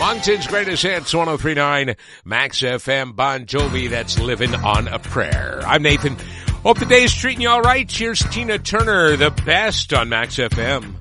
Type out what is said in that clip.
Moncton's Greatest Hits, 103.9 Max FM. Bon Jovi, that's Living on a Prayer. I'm Nathan. Hope the day's treating you all right. Here's Tina Turner, the best on Max FM.